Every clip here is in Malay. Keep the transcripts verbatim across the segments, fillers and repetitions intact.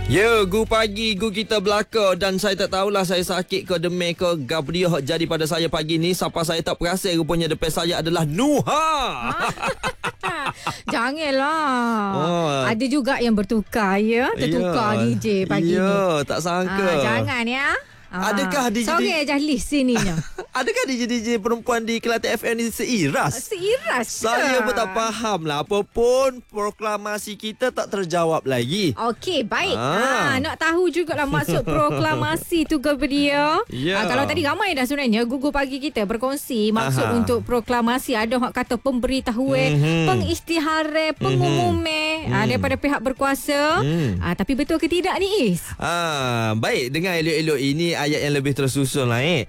Ya, gu pagi, gu kita belaka dan saya tak tahulah saya sakit ke demam ke gabriah jadi pada saya pagi ni. Siapa saya tak perasan rupanya depan saya adalah Nuha. Janganlah. Oh. Ada juga yang bertukar ya, tertukar Ya. D J pagi ya, ni. Ya, tak sangka. Ah, jangan ya. Ah. Adakah D J Sorry aja list sininya. Adakah D J-D J perempuan di Kelantan F M ni seiras? Seiras ke? Saya pun tak faham lah. Apa pun proklamasi kita tak terjawab lagi. Okey, baik. Ah. Ah, nak tahu jugalah maksud proklamasi tu ke dia. Ya. Ah, kalau tadi ramai dah sebenarnya Gugu Pagi kita berkongsi maksud Aha. untuk proklamasi. Ada orang kata pemberitahuan, Mhm. pengisytiharan, pengumuman Mhm. ah, daripada pihak berkuasa. Mhm. Ah, tapi betul ke tidak ni Is? Ah, baik, dengar elok-elok ini ayat yang lebih tersusun lah eh.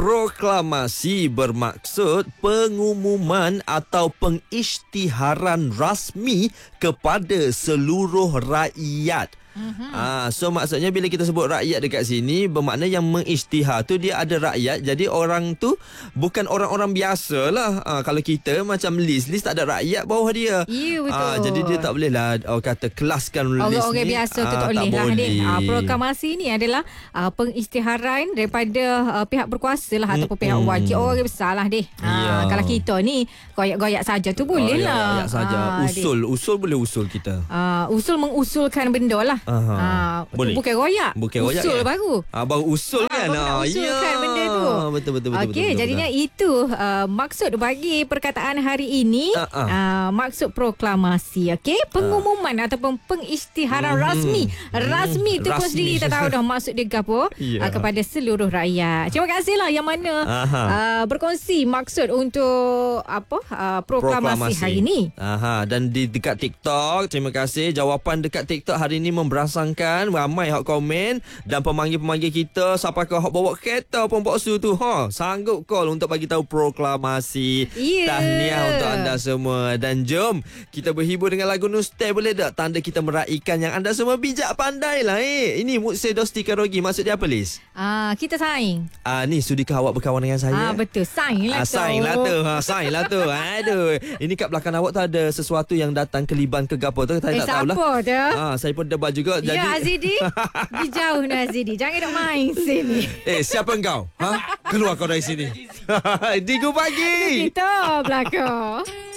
Proklamasi bermaksud pengumuman atau pengisytiharan rasmi kepada seluruh rakyat. Uh-huh. Ah, so maksudnya bila kita sebut rakyat dekat sini bermakna yang mengisytihar tu dia ada rakyat. Jadi orang tu bukan orang-orang biasa lah. Ah, kalau kita macam list list tak ada rakyat bawah dia. Ya, betul. Ah, jadi dia tak boleh lah oh, kata kelaskan list Orang-orang ni. biasa tu Ah, tak boleh lah boleh. Adik. Ah, proklamasi ni adalah ah, pengisytiharan daripada ah, pihak berkuasa lah ataupun pihak Mm-mm. wakil orang besar lah deh. Ah, Ya. Kalau kita ni goyak-goyak saja tu boleh Oh, lah. ya, ya, saja. Ah, Adik. Usul, usul boleh usul kita. Ah, usul mengusulkan benda lah. Aha. Ah, Boleh. Bukan royak. Bukan royak usul kan? baru. Ah, baru usul Ah, kan. baru nak Ah, usulkan ya. benda tu. Betul betul betul. Okey, betul, betul, jadinya betul. itu uh, maksud bagi perkataan hari ini. Ah, ah. Uh, maksud proklamasi, okey? Pengumuman uh. ataupun pengisytiharan Mhm. rasmi. Rasmi tu pun Rasmi. sendiri tak tahu dah maksud dia apa Ya. uh, kepada seluruh rakyat. Terima kasihlah yang mana uh, berkongsi maksud untuk apa uh, proklamasi, proklamasi hari ini. Aha, dan di dekat TikTok, terima kasih jawapan dekat TikTok hari ini memberangsangkan ramai hak komen dan pemanggil-pemanggil kita siapa kau hak bawa kereta pun boksu tu ha sanggup call untuk bagi tahu proklamasi. Yeah. Tahniah untuk anda semua dan jom kita berhibur dengan lagu Nustai boleh tak? Tanda kita meraihkan yang anda semua bijak pandai lah eh. Ini Mutse Dosti Karogi maksud dia apa Liz? Ah, uh, kita saing. Ah ni sudikah awak berkawan dengan saya? Ah, betul. Saing lah Ah, tu. saing lah tu. Ha, saing lah tu. Aduh. Ini kat belakang awak tu ada sesuatu yang datang keliban ke gapo tu. Saya Eh, tak tahulah. siapa tu? Ah, saya pun debat juga. Jadi Ya, Azidi. Pergi jauh ni Azidi. Jangan duk main sini. Eh, siapa engkau? Ha? Keluar kau dari sini. Digu pagi. Kita belakang.